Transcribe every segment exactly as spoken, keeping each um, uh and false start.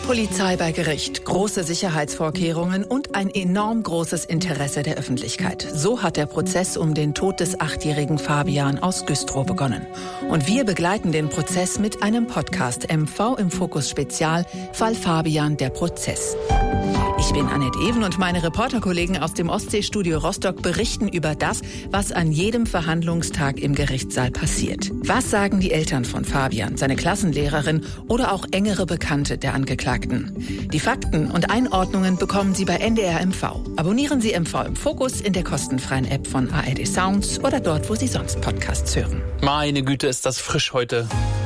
Polizei bei Gericht, große Sicherheitsvorkehrungen und ein enorm großes Interesse der Öffentlichkeit. So hat der Prozess um den Tod des achtjährigen Fabian aus Güstrow begonnen. Und wir begleiten den Prozess mit einem Podcast M V im Fokus Spezial, Fall Fabian, der Prozess. Ich bin Annette Even und meine Reporterkollegen aus dem Ostseestudio Rostock berichten über das, was an jedem Verhandlungstag im Gerichtssaal passiert. Was sagen die Eltern von Fabian, seine Klassenlehrerin oder auch engere Bekannte der Angeklagten? Die Fakten und Einordnungen bekommen Sie bei N D R M V. Abonnieren Sie M V im Fokus in der kostenfreien App von A R D Sounds oder dort, wo Sie sonst Podcasts hören. Meine Güte, ist das frisch heute.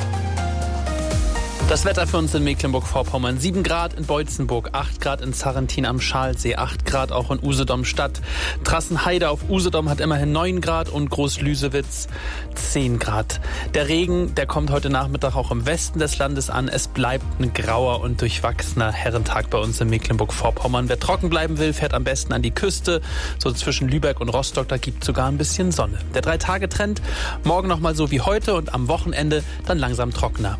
Das Wetter für uns in Mecklenburg-Vorpommern. sieben Grad in Beutzenburg, acht Grad in Zarrentin am Schalsee, acht Grad auch in Usedom-Stadt. Trassenheide auf Usedom hat immerhin neun Grad und Groß-Lüsewitz zehn Grad. Der Regen, der kommt heute Nachmittag auch im Westen des Landes an. Es bleibt ein grauer und durchwachsener Herrentag bei uns in Mecklenburg-Vorpommern. Wer trocken bleiben will, fährt am besten an die Küste. So zwischen Lübeck und Rostock, da gibt es sogar ein bisschen Sonne. Der Drei-Tage-Trend, morgen nochmal so wie heute und am Wochenende dann langsam trockener.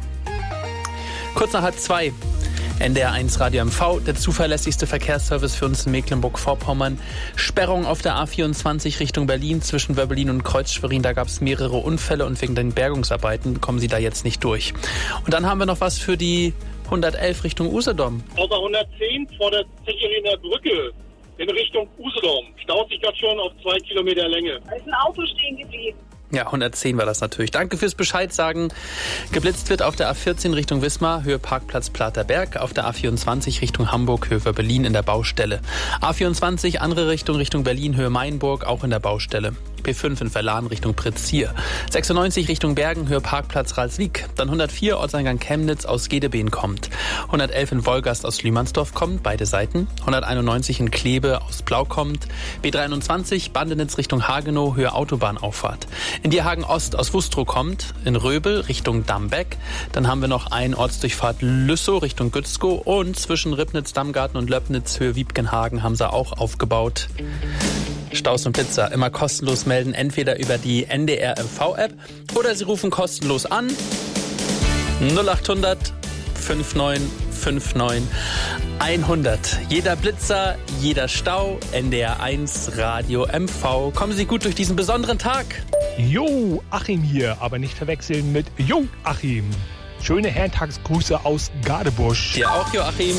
Kurz nach halb zwei, N D R eins Radio M V, der zuverlässigste Verkehrsservice für uns in Mecklenburg-Vorpommern. Sperrung auf der A vierundzwanzig Richtung Berlin zwischen Wöbbelin und Kreuzschwerin. Da gab es mehrere Unfälle und wegen den Bergungsarbeiten kommen Sie da jetzt nicht durch. Und dann haben wir noch was für die hundertelf Richtung Usedom. Außer hundertzehn vor der Zecheliner Brücke in Richtung Usedom. Staut sich das schon auf zwei Kilometer Länge. Da ist ein Auto stehen geblieben. Ja, hundertzehn war das natürlich. Danke fürs Bescheid sagen. Geblitzt wird auf der A vierzehn Richtung Wismar, Höhe Parkplatz Platerberg. Auf der A vierundzwanzig Richtung Hamburg, Höhe Berlin in der Baustelle. A vierundzwanzig, andere Richtung, Richtung Berlin, Höhe Mainburg, auch in der Baustelle. P fünf in Verlan Richtung Pritzsier. sechsundneunzig Richtung Bergen, Höhe Parkplatz Ralswiek. Dann hundertvier, Ortseingang Chemnitz aus Gedebeen kommt. hundertelf in Wolgast aus Lühmannsdorf kommt, beide Seiten. hunderteinundneunzig in Kleve aus Blau kommt. B dreiundzwanzig, Bandenitz Richtung Hagenow, Höhe Autobahnauffahrt. In Dierhagen Ost aus Wustrow kommt, in Röbel Richtung Dambeck. Dann haben wir noch einen Ortsdurchfahrt Lüssow Richtung Gützkow und zwischen Ribnitz, Dammgarten und Löbnitz, Höhe Wiebkenhagen haben sie auch aufgebaut. Staus und Blitzer immer kostenlos melden, entweder über die N D R M V-App oder Sie rufen kostenlos an null acht hundert neunundfünfzig neunundfünfzig hundert. Jeder Blitzer, jeder Stau, N D R eins Radio M V. Kommen Sie gut durch diesen besonderen Tag. Jo, Achim hier, aber nicht verwechseln mit Jo Achim. Schöne Herrentagsgrüße aus Gadebusch. Dir auch, Joachim.